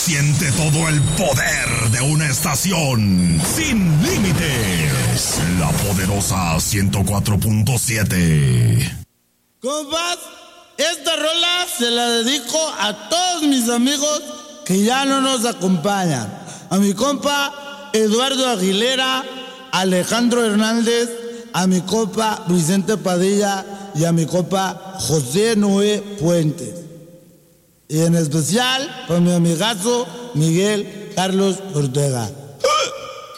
Siente todo el poder de una estación sin límites. La poderosa 104.7. Compas, esta rola se la dedico a todos mis amigos que ya no nos acompañan. A mi compa Eduardo Aguilera, Alejandro Hernández, a mi compa Vicente Padilla y a mi compa José Noé Puentes. Y en especial para mi amigazo Miguel Carlos Ortega.